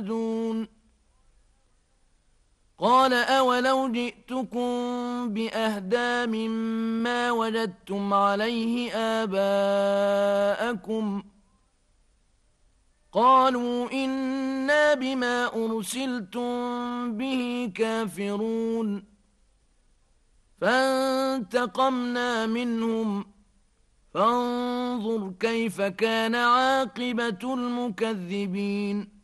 دون قال أولو جئتكم بأهدى مما وجدتم عليه آباءكم قالوا إنا بما أرسلتم به كافرون فانتقمنا منهم فانظر كيف كان عاقبة المكذبين